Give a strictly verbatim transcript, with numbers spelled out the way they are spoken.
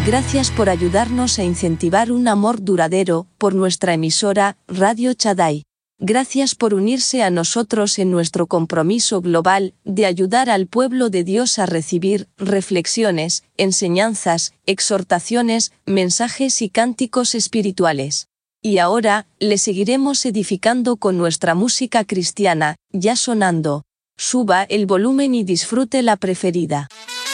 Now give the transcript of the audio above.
Gracias por ayudarnos a incentivar un amor duradero por nuestra emisora, Radio Shaddai. Gracias por unirse a nosotros en nuestro compromiso global de ayudar al pueblo de Dios a recibir reflexiones, enseñanzas, exhortaciones, mensajes y cánticos espirituales. Y ahora, le seguiremos edificando con nuestra música cristiana, ya sonando. Suba el volumen y disfrute la preferida.